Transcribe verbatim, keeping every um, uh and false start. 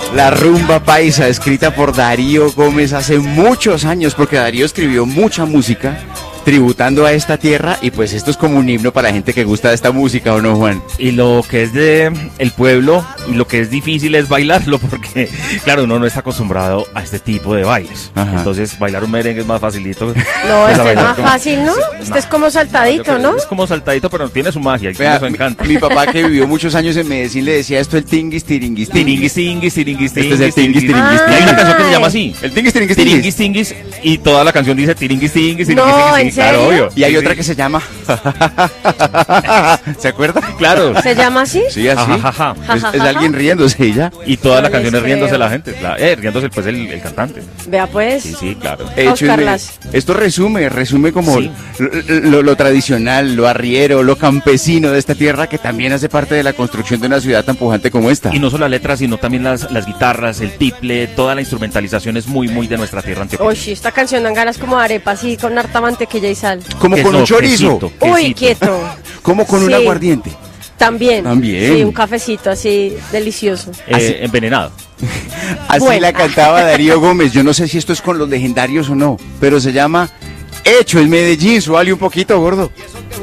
La rumba paisa, escrita por Darío Gómez hace muchos años, porque Darío escribió mucha música tributando a esta tierra, y pues esto es como un himno para la gente que gusta de esta música, ¿o no, Juan? Y lo que es de el pueblo, y lo que es difícil es bailarlo, porque claro, uno no está acostumbrado a este tipo de bailes. Ajá. Entonces bailar un merengue es más facilito. No, Pues, este es bailar más como- fácil, ¿no? Este es como saltadito, ¿no? Es como saltadito, pero tiene su magia, y Vea, tiene su encanto. mi, mi papá, que vivió muchos años en Medellín, le decía esto el tinguis, tiringuis, Tiringuis, tinguis, tiringuis, Este es el tinguis, tinguis, tiringuis, Y hay una tinguis. canción que se llama así. El tinguis, tiringuis, Tiringuis, tiringuis. tinguis, y toda la canción dice tiringuis, tinguis, tiringuis, No, tinguis, ¿en claro, serio? obvio. Y hay Sí, otra sí. que se llama... ¿Se acuerda? Claro. ¿Se llama así? Sí, así. Ajajaja. Es, es alguien riéndose y ya. Y toda No la les canción es riéndose creo. la gente. La, eh, riéndose pues el, el cantante. Vea pues. Sí, sí, claro. Hecho, Oscarlas. esto resume, resume como Sí. lo, lo- lo tradicional, lo arriero, lo campesino de esta tierra, que también hace parte de la construcción de una ciudad tan pujante como esta. Y no solo las letras, sino también las, las guitarras, el tiple, toda la instrumentalización es muy, muy de nuestra tierra antioqueña. Uy, sí, esta canción dan ganas como de arepa, así, con harta mantequilla y sal. Como con un Queso, chorizo, quesito, Uy, quesito. quieto. como con un Sí. aguardiente. También. También. Sí, un cafecito así, delicioso. Eh, envenenado. Así Bueno. la cantaba Darío Gómez. Yo no sé si esto es con los legendarios o no, pero se llama Hecho en Medellín. Suale un poquito, gordo.